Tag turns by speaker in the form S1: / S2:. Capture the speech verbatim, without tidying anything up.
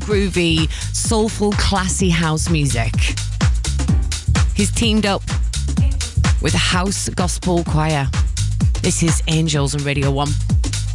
S1: groovy, soulful, classy house music. He's teamed up with a house gospel choir. This is Angels on Radio one.